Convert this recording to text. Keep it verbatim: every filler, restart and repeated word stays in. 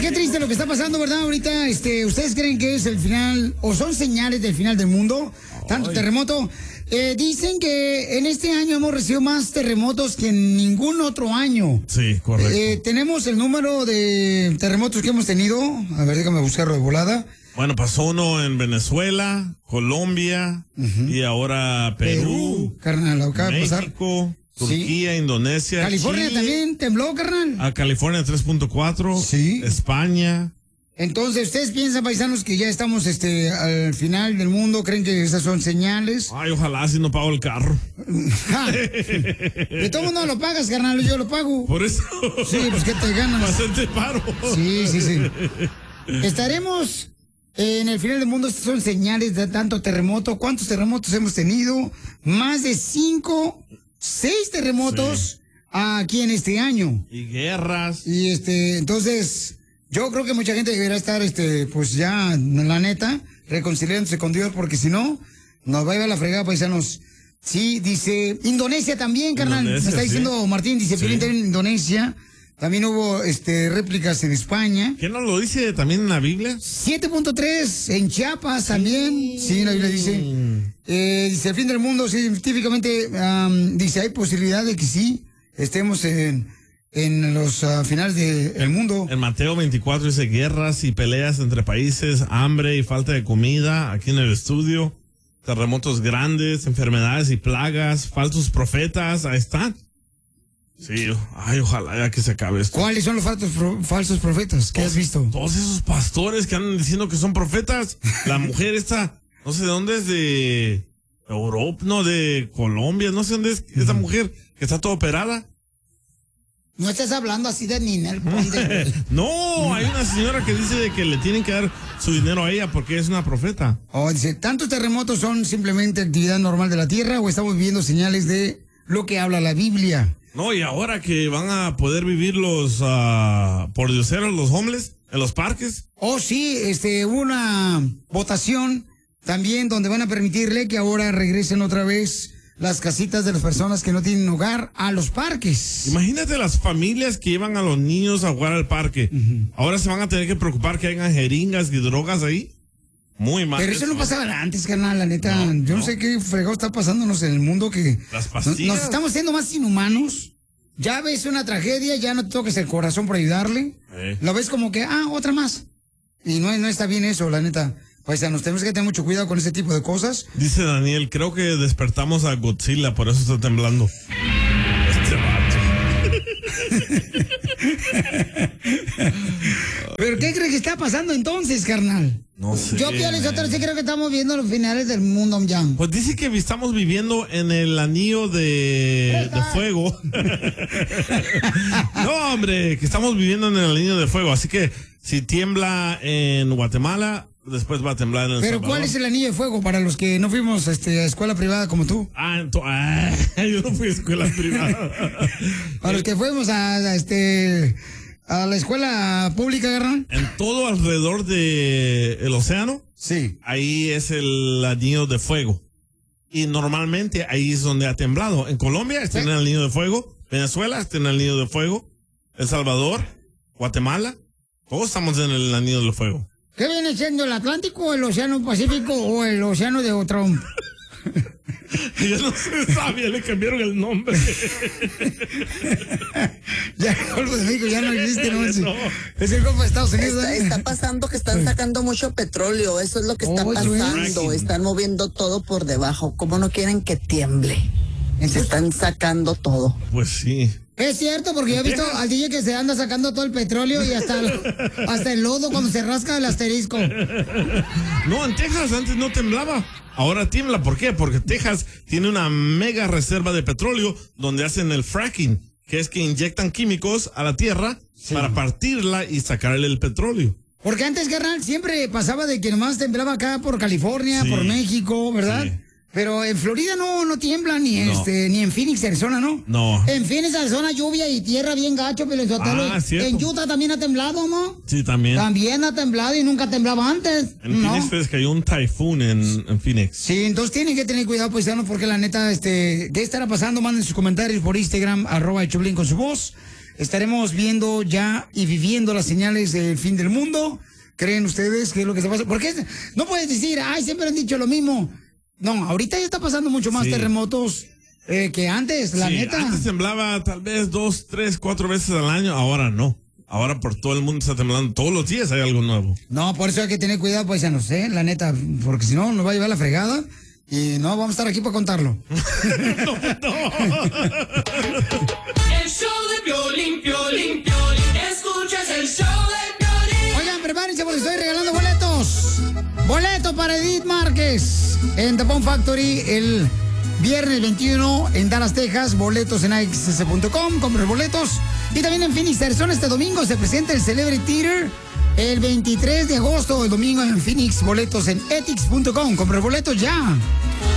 qué triste lo que está pasando, ¿verdad? Ahorita, este, ¿ustedes creen que es el final o son señales del final del mundo? Tanto Ay. terremoto. Eh, dicen que en este año hemos recibido más terremotos que en ningún otro año. Sí, correcto. Eh, tenemos el número de terremotos que hemos tenido. A ver, déjame buscarlo de volada. Bueno, pasó uno en Venezuela, Colombia uh-huh. y ahora Perú, Perú carnal, acaba de pasar. México, Turquía, sí. Indonesia, California Chile, también tembló, carnal. A California tres punto cuatro, sí. España. Entonces, ¿ustedes piensan, paisanos, que ya estamos este al final del mundo? ¿Creen que esas son señales? Ay, ojalá si no pago el carro. De todo mundo lo pagas, carnal, yo lo pago. Por eso. Sí, pues que te ganas. Bastante paro. Sí, sí, sí. Estaremos en el final del mundo. Estas son señales de tanto terremoto. ¿Cuántos terremotos hemos tenido? Más de cinco, seis terremotos sí. aquí en este año. Y guerras. Y este, entonces... Yo creo que mucha gente debería estar, este, pues ya, la neta, reconciliándose con Dios, porque si no, nos va a ir a la fregada, paisanos. Sí, dice, Indonesia también, carnal. Indonesia, Me está diciendo sí. Martín, dice, sí. en Indonesia. También hubo, este, réplicas en España. ¿Qué nos lo dice también en la Biblia? siete punto tres en Chiapas sí. también. Sí, la Biblia dice. Eh, dice, el fin del mundo, científicamente, um, dice, hay posibilidad de que sí estemos en... en los uh, finales del de mundo. En Mateo veinticuatro dice guerras y peleas entre países, hambre y falta de comida aquí en el estudio, terremotos grandes, enfermedades y plagas, falsos profetas, ahí están. Sí, ay, ojalá ya que se acabe esto. ¿Cuáles son los falsos, pro, falsos profetas? ¿Qué todos, has visto? Todos esos pastores que andan diciendo que son profetas. La mujer esta, no sé de dónde es, de Europa, no, de Colombia, no sé dónde es esa mujer que está toda operada. No estás hablando así de Ninel Conde. No, hay una señora que dice de que le tienen que dar su dinero a ella porque es una profeta. Oh, dice, ¿tantos terremotos son simplemente actividad normal de la Tierra o estamos viendo señales de lo que habla la Biblia? No, y ahora que van a poder vivir los uh, pordioseros, los homeless, en los parques. Oh, sí, este, una votación también donde van a permitirle que ahora regresen otra vez las casitas de las personas que no tienen hogar a los parques. Imagínate las familias que llevan a los niños a jugar al parque. Uh-huh. Ahora se van a tener que preocupar que hayan jeringas y drogas ahí. Muy mal. Pero eso no pasaba antes, carnal, la neta. No, Yo no, no sé qué fregado está pasándonos en el mundo que... Las pastillas. Nos estamos siendo más inhumanos. Ya ves una tragedia, ya no te toques el corazón por ayudarle. Eh. Lo ves como que, ah, otra más. Y no, no está bien eso, la neta. Pues ya nos tenemos que tener mucho cuidado con ese tipo de cosas. Dice Daniel, creo que despertamos a Godzilla, por eso está temblando. Este vato. ¿Pero qué crees que está pasando entonces, carnal? No sé. Yo, Pio Lizotero, sí creo que estamos viendo los finales del mundo, ya. Pues dice que estamos viviendo en el anillo de, de fuego. No, hombre, que estamos viviendo en el anillo de fuego. Así que si tiembla en Guatemala, después va a temblar en El Pero Salvador. ¿cuál es el anillo de fuego para los que no fuimos este, a escuela privada como tú? Ah, ah yo no fui a escuela privada. Para los que fuimos a, a este a la escuela pública, ¿verdad? En todo alrededor de el océano, sí, ahí es el anillo de fuego. Y normalmente ahí es donde ha temblado. En Colombia está ¿sí? en el anillo de fuego, Venezuela está en el anillo de fuego, El Salvador, Guatemala, todos estamos en el anillo de fuego. ¿Qué viene siendo el Atlántico, el Océano Pacífico o el Océano de Trump? Ya no se sabía, le cambiaron el nombre. Ya el Golfo de México ya no existe, ¿no? No. Es el Golfo de Estados Unidos. Está, está pasando que están sacando mucho petróleo, eso es lo que está oh, pasando. Están moviendo todo por debajo. ¿Cómo no quieren que tiemble? Se están sacando todo. Pues sí. Es cierto, porque yo he visto al D J que se anda sacando todo el petróleo y hasta el, hasta el lodo cuando se rasca el asterisco. No, en Texas antes no temblaba. Ahora tiembla. ¿Por qué? Porque Texas tiene una mega reserva de petróleo donde hacen el fracking, que es que inyectan químicos a la tierra sí. para partirla y sacarle el petróleo. Porque antes, carnal, siempre pasaba de que nomás temblaba acá por California, sí. por México, ¿verdad? Sí. Pero en Florida no, no tiembla, ni no. este, ni en Phoenix, Arizona, ¿no? No. En Phoenix, Arizona, lluvia y tierra bien gacho, pero ah, en Utah también ha temblado, ¿no? Sí, también. También ha temblado y nunca temblaba antes. En ¿no? Phoenix cayó un typhoon en, en Phoenix. Sí, entonces tienen que tener cuidado, paisanos, porque la neta, este, ¿qué estará pasando? Manden sus comentarios por Instagram, arroba el Choplin con su voz. estaremos viendo ya y viviendo las señales del fin del mundo. ¿Creen ustedes que es lo que se pasa? Porque no puedes decir, ay, siempre han dicho lo mismo. No, ahorita ya está pasando mucho más sí. terremotos eh, que antes, la sí, neta. Antes temblaba tal vez dos, tres, cuatro veces al año, ahora no. Ahora por todo el mundo está temblando, todos los días hay algo nuevo. No, por eso hay que tener cuidado, pues ya no sé, la neta, porque si no nos va a llevar la fregada y no vamos a estar aquí para contarlo. no, no. El show de Piolín, Piolín, Piolín, escuchas el show de Piolín. Oigan, prepárense porque estoy regalando boletos. Boletos para Edith Márquez en The Bomb Factory el viernes veintiuno en Dallas, Texas. Boletos en A X S punto com, compren boletos. Y también en Phoenix, Arizona, este domingo se presenta el Celebrity Theater. El veintitrés de agosto, el domingo en Phoenix, boletos en etix punto com. Compren boletos ya.